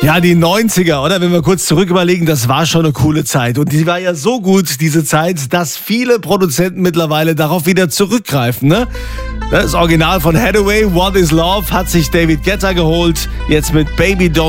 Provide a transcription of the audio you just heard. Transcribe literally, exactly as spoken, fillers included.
Ja, die neunziger, oder? Wenn wir kurz zurück überlegen, das war schon eine coole Zeit. Und die war ja so gut, diese Zeit, dass viele Produzenten mittlerweile darauf wieder zurückgreifen, ne? Das Original von Hathaway, What is Love, hat sich David Guetta geholt. Jetzt mit Baby Don't